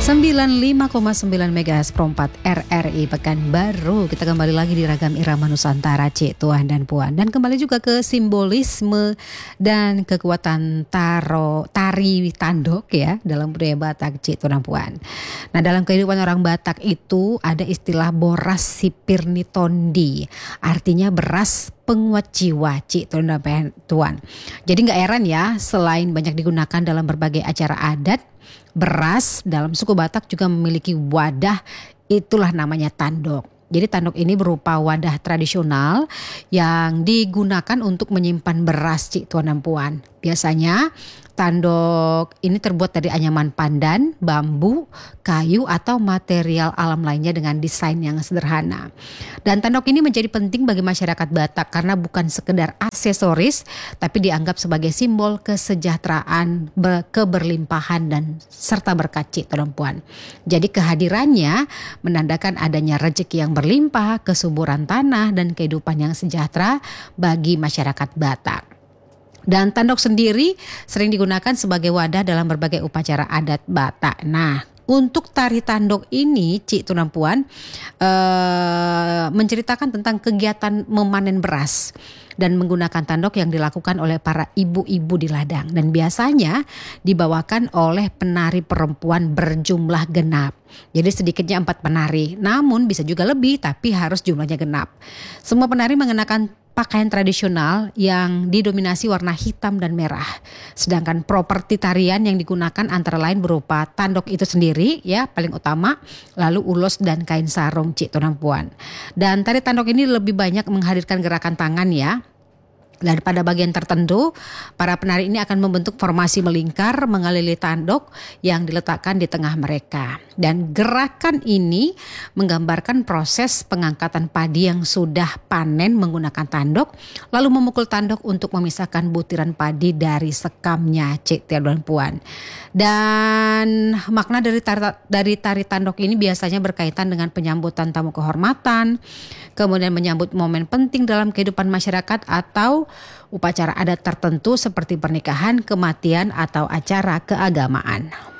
95,9 MHz Pro 4 RRI Pekanbaru. Kita kembali lagi di Ragam Irama Nusantara, Cik, Tuan dan Puan. Dan kembali juga ke simbolisme dan kekuatan tari tandok ya dalam budaya Batak, Cik, Tuan dan Puan. Nah, dalam kehidupan orang Batak itu ada istilah boras sipirni tondi. Artinya beras penguat jiwa, Cik, Tuan dan Tuan. Jadi gak heran ya, selain banyak digunakan dalam berbagai acara adat, beras dalam suku Batak juga memiliki wadah, itulah namanya tandok. Jadi tandok ini berupa wadah tradisional yang digunakan untuk menyimpan beras, Cik, Tuan dan Puan. Biasanya tandok ini terbuat dari anyaman pandan, bambu, kayu atau material alam lainnya dengan desain yang sederhana. Dan tandok ini menjadi penting bagi masyarakat Batak karena bukan sekedar aksesoris, tapi dianggap sebagai simbol kesejahteraan, keberlimpahan dan serta berkat, Cik, Tuan dan Puan. Jadi kehadirannya menandakan adanya rezeki yang berlimpah, kesuburan tanah dan kehidupan yang sejahtera bagi masyarakat Batak. Dan tandok sendiri sering digunakan sebagai wadah dalam berbagai upacara adat Batak. Nah, untuk tari tandok ini, Cik, Tuan dan Puan, menceritakan tentang kegiatan memanen beras dan menggunakan tandok yang dilakukan oleh para ibu-ibu di ladang. Dan biasanya dibawakan oleh penari perempuan berjumlah genap. Jadi sedikitnya 4 penari, namun bisa juga lebih tapi harus jumlahnya genap. Semua penari mengenakan pakaian tradisional yang didominasi warna hitam dan merah. Sedangkan properti tarian yang digunakan antara lain berupa tandok itu sendiri ya paling utama, lalu ulos dan kain sarung, Cik, Tuan dan Puan. Dan tari tandok ini lebih banyak menghadirkan gerakan tangan ya. Dan pada bagian tertentu, para penari ini akan membentuk formasi melingkar mengelilingi tandok yang diletakkan di tengah mereka. Dan gerakan ini menggambarkan proses pengangkatan padi yang sudah panen menggunakan tandok, lalu memukul tandok untuk memisahkan butiran padi dari sekamnya, Cik, Tuan dan Puan. Dan makna dari tari tandok ini biasanya berkaitan dengan penyambutan tamu kehormatan, kemudian menyambut momen penting dalam kehidupan masyarakat atau upacara adat tertentu seperti pernikahan, kematian, atau acara keagamaan.